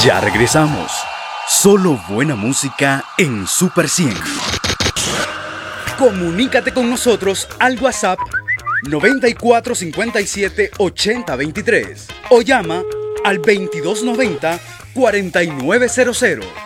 Ya regresamos. Solo buena música en Super 100. Comunícate con nosotros al WhatsApp 9457 8023 o llama al 2290 4900.